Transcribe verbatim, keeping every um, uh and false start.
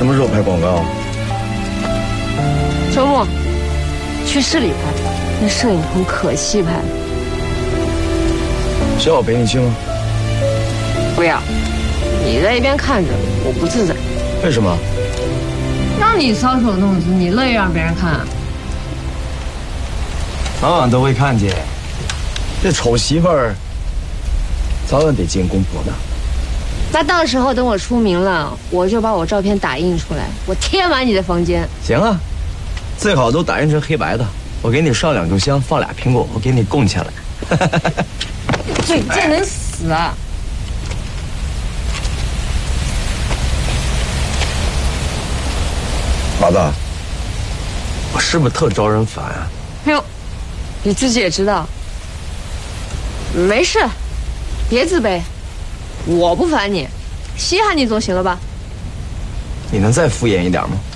什么时候拍广告？ 周末去市里拍，那摄影棚可气派了。 需要我陪你去吗？ 不要，你在一边看着，我不自在。 为什么？ 让你搔首弄姿，你乐意让别人看啊？ 早晚都会看见。这丑媳妇儿，早晚得见公婆的。 那到时候等我出名了，我就把我照片打印出来，我贴满你的房间。 行啊，最好都打印成黑白的。我给你上两炷香，放俩苹果，我给你供起来。 嘴贱能死啊！ 华子，我是不是特招人烦啊？ 哟，你自己也知道。没事，别自卑，我不烦你，稀罕你总行了吧？ 你能再敷衍一点吗？